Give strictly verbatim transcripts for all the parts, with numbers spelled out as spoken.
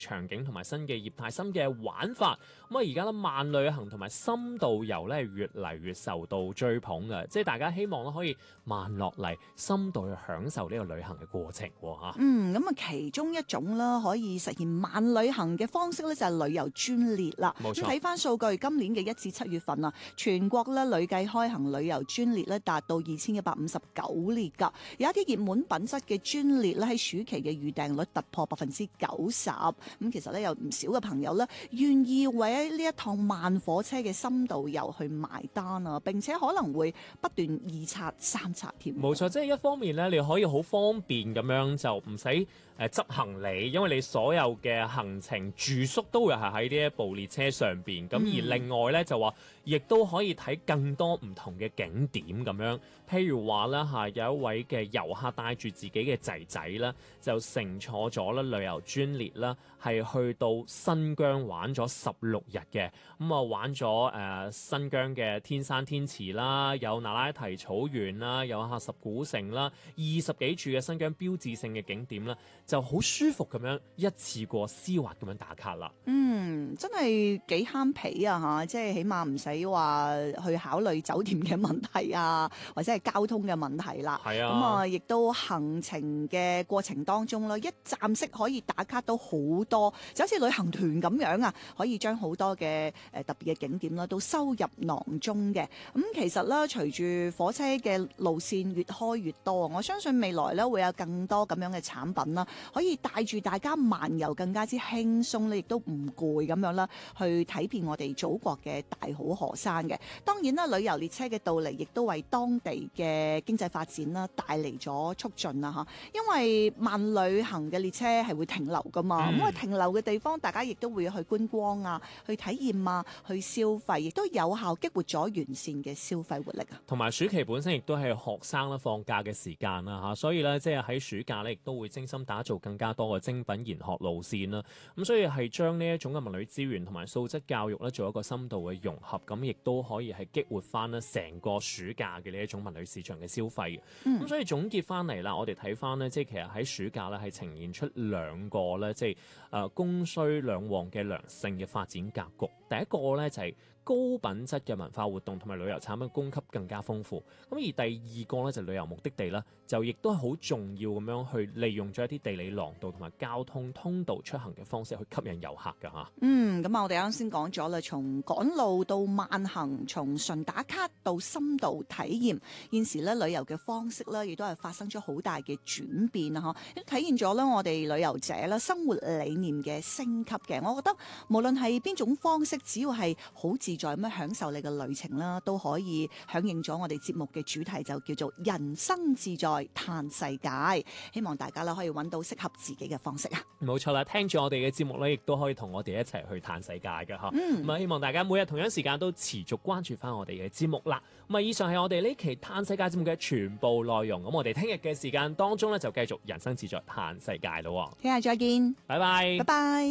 場景同埋新嘅業態、新嘅玩法。咁啊，而家咧慢旅行同埋深度遊咧越嚟越受到追捧嘅，即係大家希望咧可以慢落嚟，深度去享受呢個旅行嘅過程嚇。 嗯，咁啊，其中一種啦，可以實現慢旅行嘅方式咧，就係旅遊專列啦。 冇錯。 咁睇翻數據，今年嘅一至七月份啊，全國咧累計開行旅遊專列咧達到二千一百五十九列㗎。有一啲熱門品質嘅專列咧喺暑期嘅預訂率突破百分之九十。咁其實咧有唔少嘅朋友咧願意為呢一趟慢火車嘅深度遊去埋單啊，並且可能會不斷二刷三刷添。 冇錯，即係一方面咧，你可以好方便咁樣就唔使誒執行李，因為你所有嘅行程住宿都會係喺呢一部列車上邊。咁、嗯、而另外咧就話，亦都可以睇更多唔同嘅景點咁樣。譬如話咧嚇，有一位嘅遊客帶住自己嘅仔仔啦，就乘坐咗咧旅遊專列啦，係去到新疆玩咗十六日嘅。咁啊玩咗誒、呃、新疆嘅天山天池啦，有那拉提草原啦，有喀什古城啦，二十幾處嘅新疆標誌性嘅景點啦，就好舒服咁樣一次過絲滑咁樣打卡啦。 嗯，真係幾慳皮啊嚇！即係起碼唔使話去考慮酒店嘅問題啊，或者係交通嘅問題啦。 係啊， 咁啊，亦都行程嘅過程當中啦，一站式可以打卡到好多，就好似旅行團咁樣啊，可以將好多嘅誒特別嘅景點啦都收入囊中嘅。咁、嗯、其實咧，隨住火車嘅路線越開越多，我相信未來咧會有更多咁樣嘅產品啦，可以帶住大家漫遊更加之輕鬆咧，亦都唔攰咁樣啦，去睇遍我哋祖國嘅大好河山嘅。當然啦，旅遊列車嘅到嚟，亦都為當地嘅經濟發展啦帶嚟咗促進啦嚇。因為慢旅行嘅列車係會停留噶嘛，咁、嗯、啊停留嘅地方，大家亦都會去觀光啊，去體驗啊，去消費，亦都有效激活咗完善嘅消費活力啊。 同埋暑期本身亦都係學生啦放假嘅時間啦嚇，所以咧即係喺暑假咧亦都會精心打造更加多嘅精品研學路線啦。咁所以係將呢一種嘅文旅資源同埋素質教育咧做一個深度嘅融合，咁亦都可以係激活翻咧成個暑假嘅呢一種文旅市場嘅消費。咁、嗯、所以總結翻嚟啦，我哋睇翻呢，即係其實喺暑假咧係呈現出兩個咧即係誒供需兩旺嘅良性嘅發展格局。第一個咧就係、是高品質嘅文化活動同埋旅遊產品供給更加豐富，咁而第二個咧就旅遊目的地啦，就亦都係好重要咁樣去利用咗一啲地理廊道同埋交通通道出行嘅方式去吸引遊客㗎嚇。 嗯，咁啊，我哋啱先講咗啦，從趕路到慢行，從純打卡到深度體驗，現時咧旅遊嘅方式咧，亦都係發生咗好大嘅轉變啊！嗬，體現咗咧我哋旅遊者啦生活理念嘅升級嘅。我覺得無論係邊種方式，只要係好自在咁樣享受你嘅旅程啦，都可以響應咗我哋節目嘅主題，就叫做人生自在嘆世界。希望大家啦可以揾到適合自己嘅方式啊！ 冇錯啦，聽住我哋嘅節目咧，亦都可以同我哋一齊去嘆世界嘅嚇。咁啊、嗯，希望大家每日同樣時間都持續關注翻我哋嘅節目啦。咁啊，以上係我哋呢期嘆世界節目嘅全部內容。咁我哋聽日嘅時間當中咧，就繼續人生自在嘆世界咯。 聽日再見， 拜拜， 拜拜。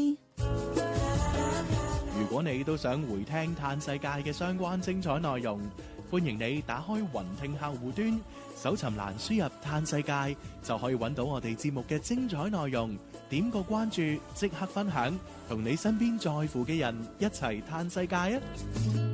如果你都想回聽嘆世界嘅相關精彩內容，歡迎你打開雲聽客戶端，搜尋欄輸入嘆世界，就可以揾到我哋節目嘅精彩內容。點個關注，即刻分享，同你身邊在乎嘅人一齊嘆世界啊！